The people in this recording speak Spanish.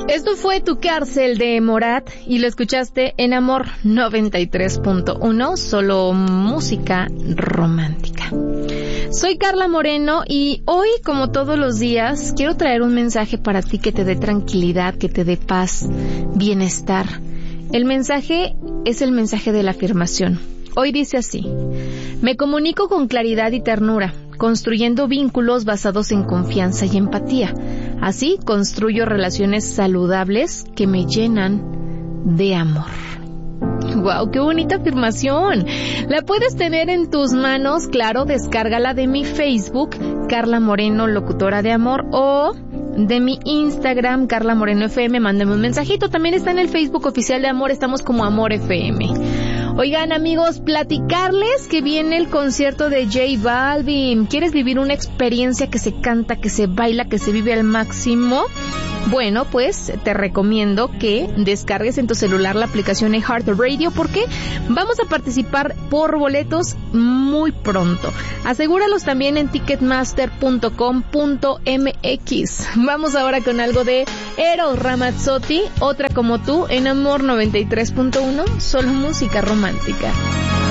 Esto fue Tu Cárcel de Morat y lo escuchaste en Amor 93.1, solo música romántica. Soy Carla Moreno y hoy, como todos los días, quiero traer un mensaje para ti que te dé tranquilidad, que te dé paz, bienestar. El mensaje es el mensaje de la afirmación. Hoy dice así: me comunico con claridad y ternura, construyendo vínculos basados en confianza y empatía. Así construyo relaciones saludables que me llenan de amor. ¡Wow! ¡Qué bonita afirmación! La puedes tener en tus manos, claro, descárgala de mi Facebook, Carla Moreno, locutora de amor, o de mi Instagram, Carla Moreno FM, mándame un mensajito. También está en el Facebook oficial de Amor, estamos como Amor FM. Oigan, amigos, platicarles que viene el concierto de J Balvin. ¿Quieres vivir una experiencia que se canta, que se baila, que se vive al máximo? Bueno, pues te recomiendo que descargues en tu celular la aplicación iHeartRadio porque vamos a participar por boletos muy pronto. Asegúralos también en ticketmaster.com.mx. Vamos ahora con algo de Eros Ramazzotti, Otra como tú, en Amor 93.1, solo música romántica.